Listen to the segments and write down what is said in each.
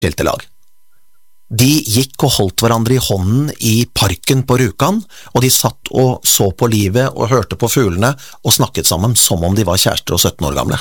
skilte lag. De gikk og holdt hverandre i hånden i parken på Rjukan, og de satt og så på livet og hørte på fuglene og snakket sammen som om de var kjærester og 17 år gamle.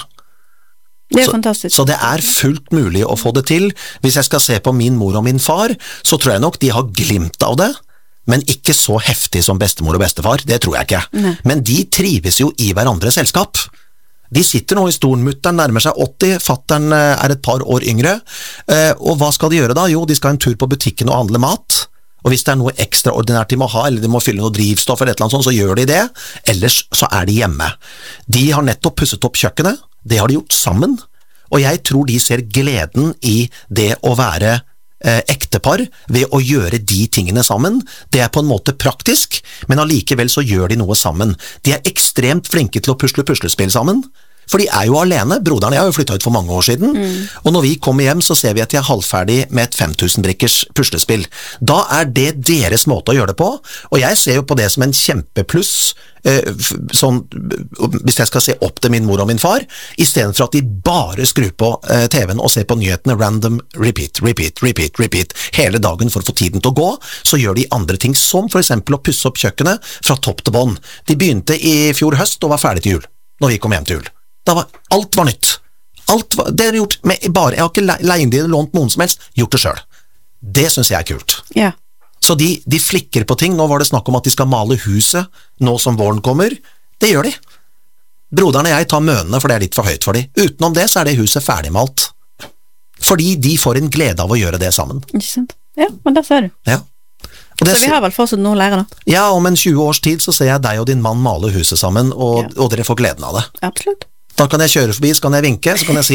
Det er fantastisk. Så det er fullt mulig å få det til. Hvis jeg skal se på min mor og min far, så tror jeg nok de har glimt av det, men ikke så heftig som bestemor og bestefar, det tror jeg ikke. Nei. Men de trives jo i hverandres selskap. De sitter nå i stolen, mutteren nærmer seg 80, fatteren er et par år yngre, og hva skal de gjøre da? Jo, de skal en tur på butikken og handle mat, og hvis det er noe ekstraordinært de må ha, eller de må fylle noe drivstoff eller et eller annet sånt, så gjør de det, ellers så er de hjemme. De har nettopp pusset opp kjøkkenet, det har de gjort sammen, og jeg tror de ser gleden i det å være ektepar ved å gjøre de tingene sammen. Det er på en måte praktisk, men allikevel så gjør de noe sammen. De er ekstremt flinke til å pusle puslespill sammen, for de er jo alene. Broderen og jeg har jo flyttet ut for mange år siden, og når vi kommer hjem så ser vi at de er halvferdig med et 5000-brikkers puslespill. Da er det deres måte å gjøre det på, og jeg ser jo på det som en kjempepluss, sånn, hvis jeg skal se opp til min mor og min far, i stedet for at de bare skrur på TV-en og ser på nyhetene random, repeat, hele dagen for å få tiden til å gå, så gjør de andre ting, som for eksempel å pusse opp kjøkkenet fra topp til bånd. De begynte i fjor høst og var ferdig til jul, når vi kom hjem til jul. Alt var nytt. Det er gjort med bare, jeg har ikke leid eller lånt noen som helst, gjort det selv. Det synes jeg er kult. Ja. Så de flikker på ting. Nå var det snakk om at de skal male huset, nå som våren kommer. Det gjør de. Broderen og jeg tar mønene, for det er litt for høyt for de. Utenom det så er det huset ferdigmalt. Fordi de får en glede av å gjøre det sammen. Ikke sant? Ja, men der ser du. Ja. Så vi har vel fortsatt noe å lære da? Ja, om en 20 års tid så ser jeg deg og din mann male huset sammen, og dere får gleden av det. Absolutt. Da kan jeg kjøre forbi, så kan jeg vinke, så kan jeg si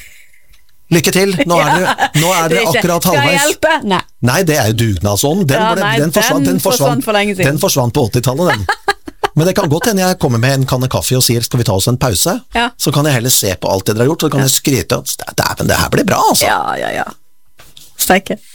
lykke til, nå er dere akkurat halvveis. Skal jeg hjelpe? Nei. Nei, det er jo dugnadsånden. Den forsvant for lenge siden. Den forsvant på 80-tallet, den. Men det kan godt hende jeg kommer med en kanne kaffe og sier skal vi ta oss en pause, så kan jeg heller se på alt det dere har gjort, så kan jeg skryte, dæven, det her blir bra altså. Ja. Steike.